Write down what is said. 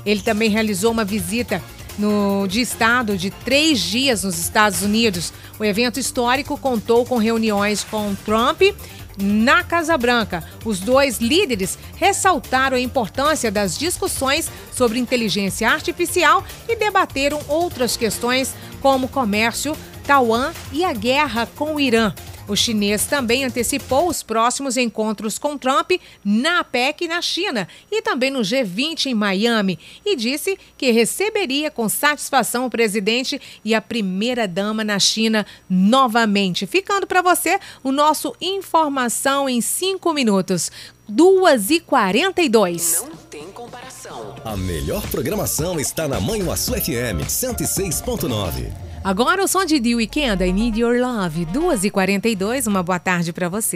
Ele também realizou uma visita de estado de 3 dias nos Estados Unidos. O evento histórico contou com reuniões com Trump na Casa Branca. Os dois líderes ressaltaram a importância das discussões sobre inteligência artificial e debateram outras questões como comércio, Taiwan e a guerra com o Irã. O chinês também antecipou os próximos encontros com Trump na APEC na China e também no G20 em Miami e disse que receberia com satisfação o presidente e a primeira-dama na China novamente. Ficando para você o nosso Informação em 5 minutos. 2h42. Não tem comparação. A melhor programação está na Manhuaçu FM 106.9. Agora o som de The Weeknd, I Need Your Love, 2h42, uma boa tarde para você.